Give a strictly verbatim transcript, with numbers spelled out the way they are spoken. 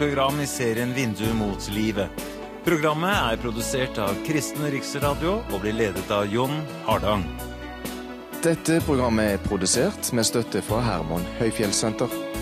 program i serien Vindu mot livet. Programmet er produsert av Kristen Riksradio og blir ledet av Jon Hardang. Dette programmet er produsert med støtte fra Herman Høyfjellssenter.